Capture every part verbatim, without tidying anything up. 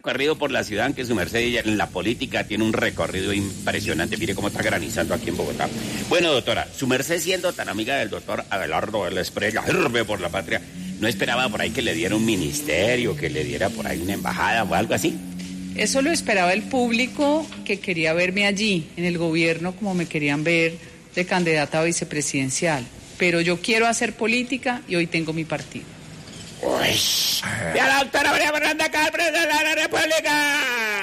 Recorrido por la ciudad, que su merced en la política tiene un recorrido impresionante. Mire cómo está granizando aquí en Bogotá. Bueno, doctora, su merced, siendo tan amiga del doctor Abelardo de la Espriella, sirve por la patria, ¿no esperaba por ahí que le diera un ministerio, que le diera por ahí una embajada o algo así? Eso lo esperaba el público que quería verme allí, en el gobierno, como me querían ver de candidata a vicepresidencial. Pero yo quiero hacer política y hoy tengo mi partido. Uy. ¡Y a la doctora María Fernanda Calpres de la República!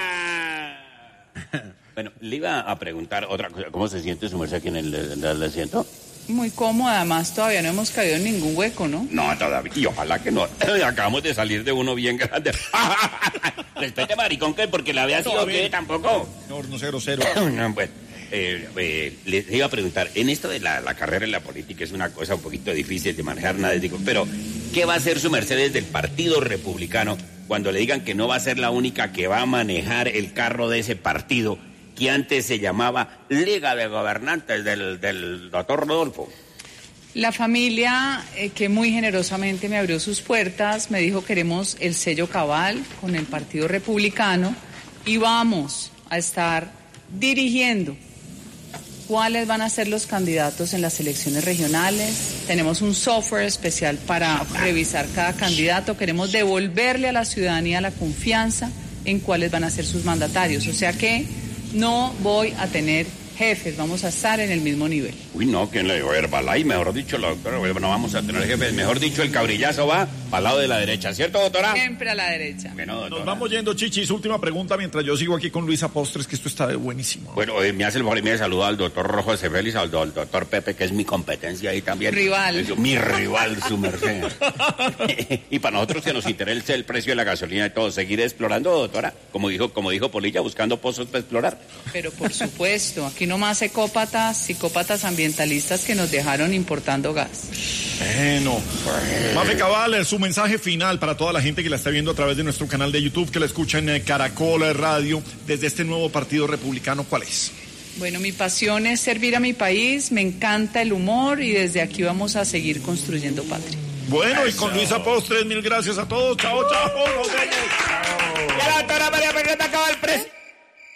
Bueno, le iba a preguntar otra cosa. ¿Cómo se siente su merced aquí en el, en el asiento? Muy cómoda, además todavía no hemos caído en ningún hueco, ¿no? No, todavía, y ojalá que no. Acabamos de salir de uno bien grande. Respete, maricón, que porque la había sido que tampoco. No, no sé, grosero. No, bueno, eh, eh, les iba a preguntar, en esto de la, la carrera en la política es una cosa un poquito difícil de manejar, nada, digo, pero ¿qué va a hacer su merced desde el Partido Republicano cuando le digan que no va a ser la única que va a manejar el carro de ese partido que antes se llamaba Liga de Gobernantes del, del doctor Rodolfo? La familia eh, que muy generosamente me abrió sus puertas, me dijo queremos el sello cabal con el Partido Republicano y vamos a estar dirigiendo cuáles van a ser los candidatos en las elecciones regionales. Tenemos un software especial para revisar cada candidato. Queremos devolverle a la ciudadanía la confianza en cuáles van a ser sus mandatarios. O sea que no voy a tener jefes, vamos a estar en el mismo nivel. Uy, no, ¿quién le dijo? Herbalife, mejor dicho, la doctora, no vamos a tener jefes. Mejor dicho, el cabrillazo va al lado de la derecha, ¿cierto, doctora? Siempre a la derecha. Bueno, doctora. Nos vamos yendo, Chichis. Última pregunta mientras yo sigo aquí con Luisa Postres, que esto está buenísimo. Bueno, eh, me hace el favor y me saluda al doctor Rojo de Félix, al, do, al doctor Pepe, que es mi competencia ahí también. Rival. Yo, mi rival, su merced. Y para nosotros que nos interesa el precio de la gasolina y todo, seguir explorando, doctora, como dijo, como dijo Polilla, buscando pozos para explorar. Pero por supuesto, aquí nomás ecópatas, psicópatas ambientalistas que nos dejaron importando gas. Bueno, Mafe Cabal, su mensaje final para toda la gente que la está viendo a través de nuestro canal de YouTube, que la escucha en Caracol Radio, desde este nuevo Partido Republicano, ¿cuál es? Bueno, mi pasión es servir a mi país, me encanta el humor y desde aquí vamos a seguir construyendo patria. Bueno, y con Luisa Postres, mil gracias a todos. Chao, chao. Nos vemos. Y a la doctora María Fernanda Cabal, presidente.